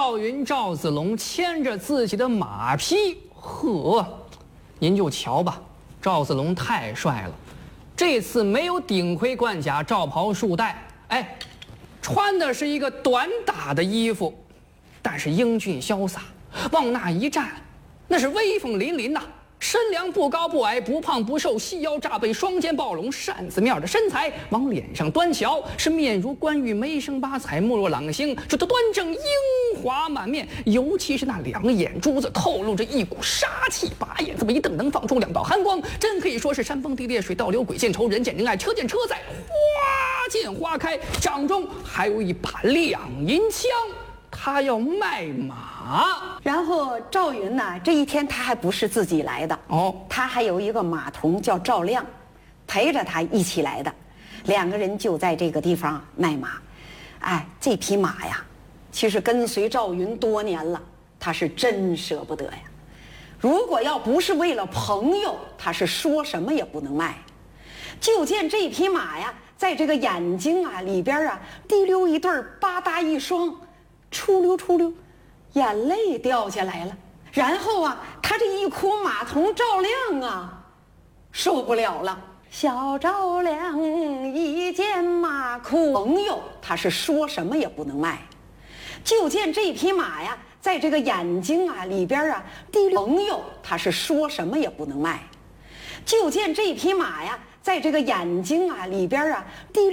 赵云、赵子龙牵着自己的马匹，您就瞧吧，赵子龙太帅了，这次没有顶盔贯甲、罩袍束带，穿的是一个短打的衣服，但是英俊潇洒，往那一站，那是威风凛凛呐。身量不高不矮，不胖不瘦，细腰炸背，双肩暴龙，扇子面的身材，往脸上端瞧，是面如冠玉，眉生八彩，目若朗星，这都端正英华满面，尤其是那两眼珠子透露着一股杀气，把眼这么一瞪，能放出两道寒光，真可以说是山崩地裂，水倒流，鬼见愁，人见人爱，车见车载，花见花开，掌中还有一把亮银枪。他要卖马， 然后赵云呢，这一天他还不是自己来的他还有一个马童叫赵亮，陪着他一起来的，两个人就在这个地方卖马。这匹马呀，其实跟随赵云多年了，他是真舍不得呀。如果要不是为了朋友，他是说什么也不能卖。就见这匹马呀，在这个眼睛里边滴溜一对吧嗒一双。出溜出溜，眼泪掉下来了。然后他这一哭，马童赵亮受不了了。小赵亮一见马哭，朋友他是说什么也不能卖。就见这匹马呀，在这个眼睛里边滴溜，朋友他是说什么也不能卖。就见这匹马呀，在这个眼睛里边滴溜。